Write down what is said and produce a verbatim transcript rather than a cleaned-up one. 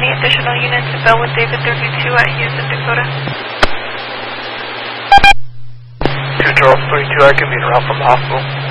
any additional units at Bellwood David thirty-two at Houston, Dakota? two Charles thirty-two, I can be around from the hospital.